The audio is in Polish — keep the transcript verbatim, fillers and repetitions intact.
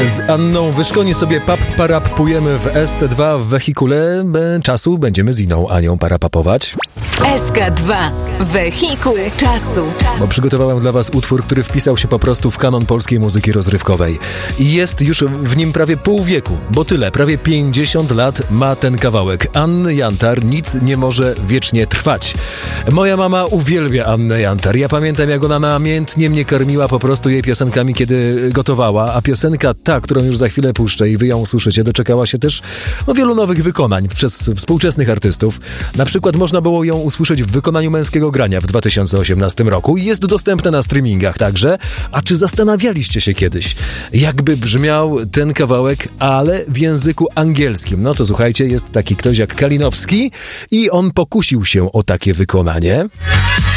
Z Anną Wyszkoni sobie pap parapujemy w S C dwa w wehikule czasu. Będziemy z inną Anią parapapować. S K dwa. Wehikuł czasu. Bo przygotowałem dla was utwór, który wpisał się po prostu w kanon polskiej muzyki rozrywkowej. I jest już w nim prawie pół wieku, bo tyle, prawie pięćdziesiąt lat ma ten kawałek. Anny Jantar, Nic nie może wiecznie trwać. Moja mama uwielbia Annę Jantar. Ja pamiętam, jak ona namiętnie mnie karmiła po prostu jej piosenkami, kiedy gotowała, a piosenka ta, którą już za chwilę puszczę i wy ją usłyszycie, doczekała się też no, wielu nowych wykonań przez współczesnych artystów. Na przykład można było ją usłyszeć w wykonaniu Męskiego Grania w dwa tysiące osiemnastym roku i jest dostępna na streamingach także. A czy zastanawialiście się kiedyś, jakby brzmiał ten kawałek, ale w języku angielskim? No to słuchajcie, jest taki ktoś jak Kalinowski i on pokusił się o takie wykonanie.